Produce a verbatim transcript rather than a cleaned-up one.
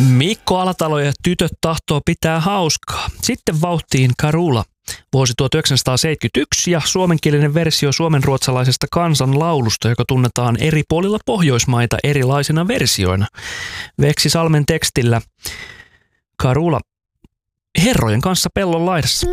Mikko Alatalo ja tytöt tahtoo pitää hauskaa. Sitten vauhtiin Karula. Vuosi tuhatyhdeksänsataaseitsemänkymmentäyksi ja suomenkielinen versio suomenruotsalaisesta kansanlaulusta, joka tunnetaan eri puolilla Pohjoismaita erilaisina versioina. Veksi Salmen tekstillä Karula. Herrojen kanssa pellon laidassa.